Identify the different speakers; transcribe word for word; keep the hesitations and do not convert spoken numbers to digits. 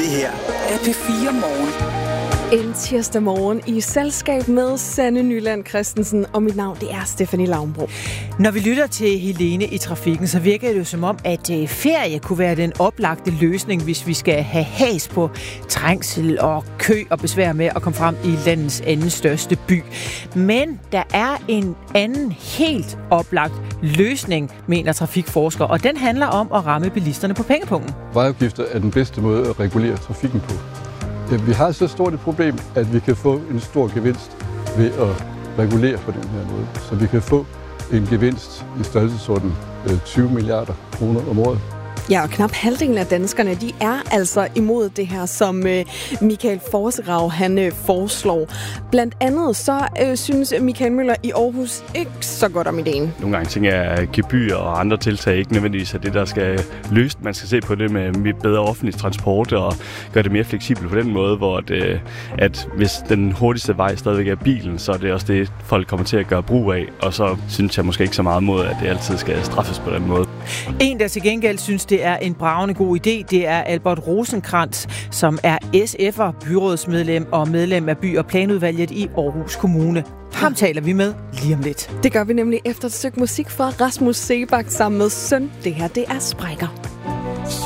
Speaker 1: her er P fire Morgen.
Speaker 2: En tirsdag morgen i selskab med Sanne Nyland Christensen, og mit navn det er Stephanie Laumbro.
Speaker 3: Når vi lytter til Helene i trafikken, så virker det jo som om, at ferie kunne være den oplagte løsning, hvis vi skal have has på trængsel og kø og besvær med at komme frem i landets anden største by. Men der er en anden helt oplagt løsning, mener trafikforskere, og den handler om at ramme bilisterne på pengepungen.
Speaker 4: Vejafgifter er den bedste måde at regulere trafikken på. Vi har så stort et problem, at vi kan få en stor gevinst ved at regulere på den her måde. Så vi kan få en gevinst i størrelsesorden tyve milliarder kroner om året.
Speaker 2: Ja, og knap halvdelen af danskerne, de er altså imod det her, som øh, Michael Forserav, han øh, foreslår. Blandt andet så øh, synes Michael Møller i Aarhus ikke så godt om ideen.
Speaker 5: Nogle gange tænker jeg, at gebyr og andre tiltag ikke nødvendigvis er det, der skal løse. Man skal se på det med bedre offentlig transport og gøre det mere fleksibelt på den måde, hvor det, at hvis den hurtigste vej stadigvæk er bilen, så er det også det, folk kommer til at gøre brug af. Og så synes jeg måske ikke så meget mod, at det altid skal straffes på den måde.
Speaker 3: En, der til gengæld synes, det er en bravende god idé, det er Albert Rosenkrantz, som er S F'er, byrådsmedlem og medlem af by- og planudvalget i Aarhus Kommune. Ham taler vi med lige om lidt.
Speaker 2: Det gør vi nemlig efter et stykke musik fra Rasmus Sebak sammen med Søn. Det her, det er Sprækker.